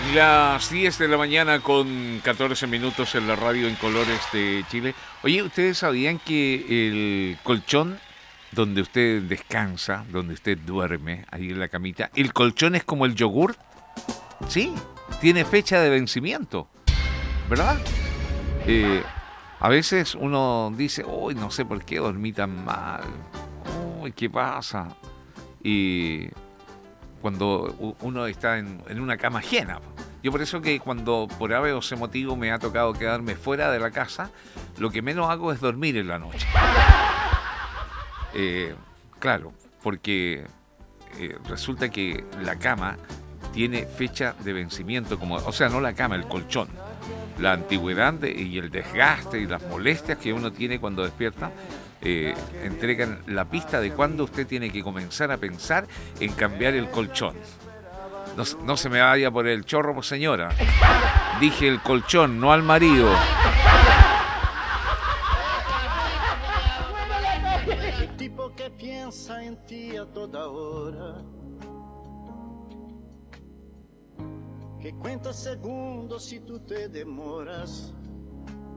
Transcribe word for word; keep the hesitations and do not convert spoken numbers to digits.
Las diez de la mañana con catorce minutos en la radio en colores de Chile. Oye, ¿ustedes sabían que el colchón donde usted descansa, donde usted duerme, ahí en la camita, el colchón es como el yogur? Sí, tiene fecha de vencimiento, ¿verdad? Eh, a veces uno dice, uy, no sé por qué dormí tan mal. Uy, ¿qué pasa? Y cuando u- uno está en, en una cama ajena. Yo por eso que cuando por ave o ese motivo me ha tocado quedarme fuera de la casa, lo que menos hago es dormir en la noche. Eh, claro, porque eh, resulta que la cama tiene fecha de vencimiento, como, o sea, no la cama, el colchón. La antigüedad de- y el desgaste y las molestias que uno tiene cuando despierta eh, entregan la pista de cuándo usted tiene que comenzar a pensar en cambiar el colchón. No, se- no se me vaya por el chorro, pues, señora. Dije el colchón, no al marido. El tipo que piensa en ti a toda hora, que cuenta segundos si tú te demoras,